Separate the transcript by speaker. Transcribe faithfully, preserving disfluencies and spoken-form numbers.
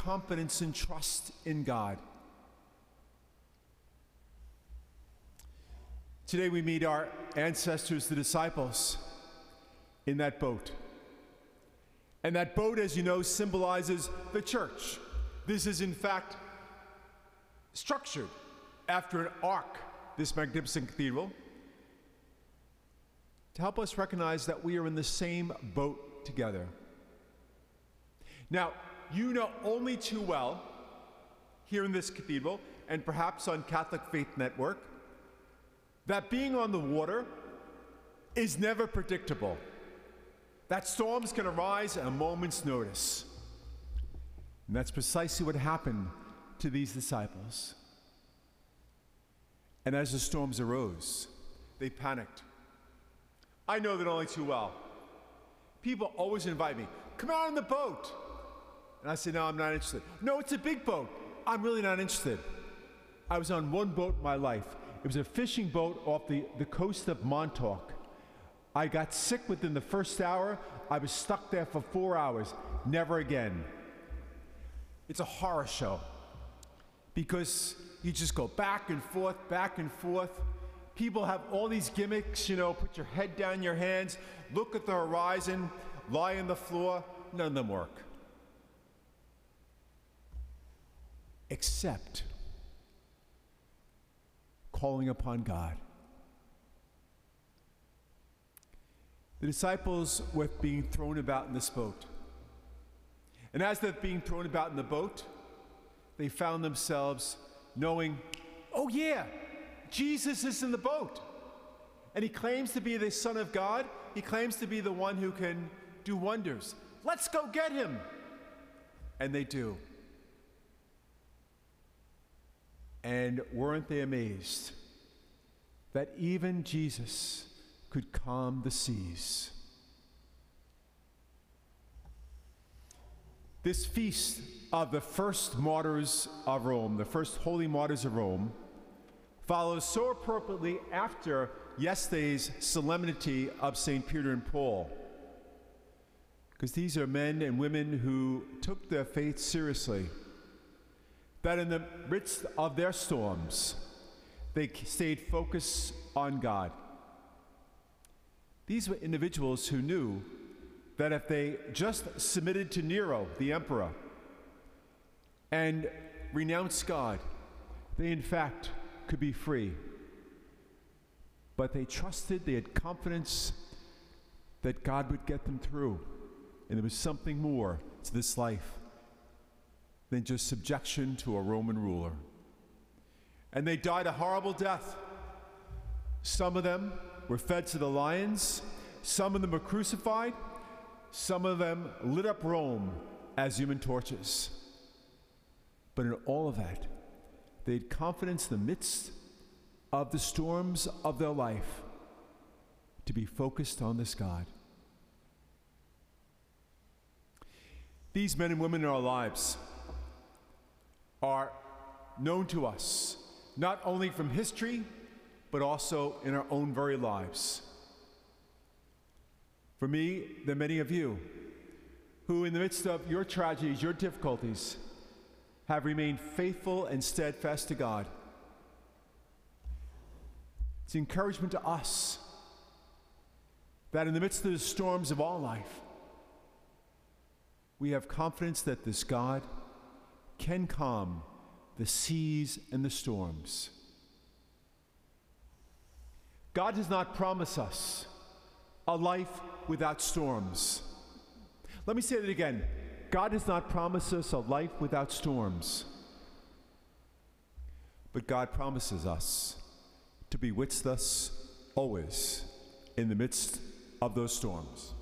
Speaker 1: confidence and trust in God. Today we meet our ancestors, the disciples, in that boat. And that boat, as you know, symbolizes the church. This is, in fact, structured after an ark, this magnificent cathedral, to help us recognize that we are in the same boat together. Now, you know only too well, here in this cathedral, and perhaps on Catholic Faith Network, that being on the water is never predictable. That storms can arise at a moment's notice. And that's precisely what happened to these disciples. And as the storms arose, they panicked. I know that only too well. People always invite me, come out on the boat. And I say, no, I'm not interested. No, it's a big boat. I'm really not interested. I was on one boat in my life. It was a fishing boat off the, the coast of Montauk. I got sick within the first hour. I was stuck there for four hours. Never again. It's a horror show because you just go back and forth, back and forth. People have all these gimmicks, you know, put your head down your hands, look at the horizon, lie on the floor. None of them work. Except calling upon God. The disciples were being thrown about in this boat. And as they're being thrown about in the boat, they found themselves knowing, oh yeah, Jesus is in the boat. And he claims to be the Son of God. He claims to be the one who can do wonders. Let's go get him. And they do. And weren't they amazed that even Jesus could calm the seas? This feast of the first martyrs of Rome, the first holy martyrs of Rome, follows so appropriately after yesterday's solemnity of Saint Peter and Paul. Because these are men and women who took their faith seriously, that in the midst of their storms, they stayed focused on God. These were individuals who knew that if they just submitted to Nero, the emperor, and renounced God, they in fact could be free. But they trusted, they had confidence that God would get them through. And there was something more to this life than just subjection to a Roman ruler. And they died a horrible death. Some of them were fed to the lions, some of them were crucified, some of them lit up Rome as human torches. But in all of that, they had confidence in the midst of the storms of their life to be focused on this God. These men and women in our lives are known to us, not only from history, but also in our own very lives. For me, there are many of you who, in the midst of your tragedies, your difficulties, have remained faithful and steadfast to God. It's encouragement to us that in the midst of the storms of all life, we have confidence that this God can calm the seas and the storms. God does not promise us a life without storms. Let me say that again. God does not promise us a life without storms. But God promises us to be with us always in the midst of those storms.